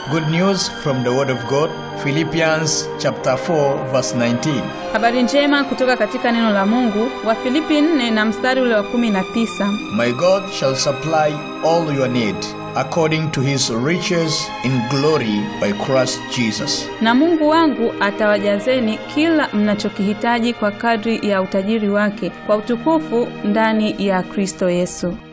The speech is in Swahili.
Good news from the word of God, Philippians chapter 4 verse 19. Habari njema kutoka katika neno la Mungu, Wafilipi 4 na mstari ule wa 19. My God shall supply all your need according to his riches in glory by Christ Jesus. Na Mungu wangu atawajazeni kila mnachokihitaji kwa kadri ya utajiri wake kwa utukufu ndani ya Kristo Yesu.